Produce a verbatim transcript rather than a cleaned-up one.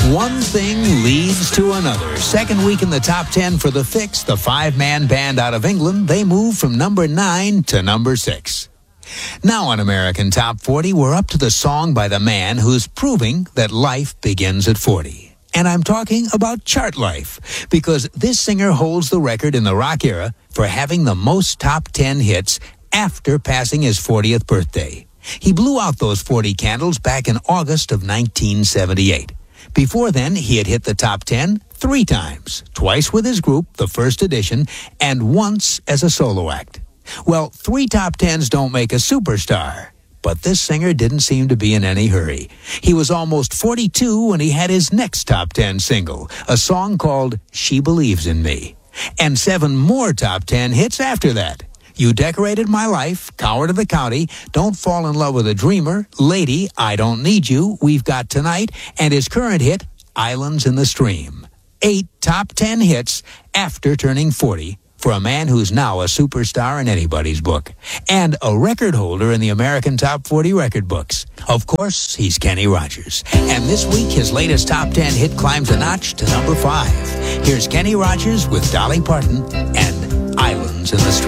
One thing leads to another. Second week in the top ten for The Fix, the five-man band out of England. They move from number nine to number six. Now on American Top forty, we're up to the song by the man who's proving that life begins at forty. And I'm talking about Chart Life, because this singer holds the record in the rock era for having the most top ten hits after passing his fortieth birthday. He blew out those forty candles back in August of nineteen seventy-eight. Before then, he had hit the top ten three times, twice with his group, the first edition, and once as a solo act. Well, three top tens don't make a superstar, but this singer didn't seem to be in any hurry. He was almost forty-two when he had his next top ten single, a song called She Believes in Me, and seven more top ten hits after that. You Decorated My Life, Coward of the County, Don't Fall in Love with a Dreamer, Lady, I Don't Need You, We've Got Tonight, and his current hit, Islands in the Stream. Eight top ten hits after turning forty for a man who's now a superstar in anybody's book and a record holder in the American Top forty record books. Of course, he's Kenny Rogers. And this week, his latest top ten hit climbs a notch to number five. Here's Kenny Rogers with Dolly Parton and Islands in the Stream.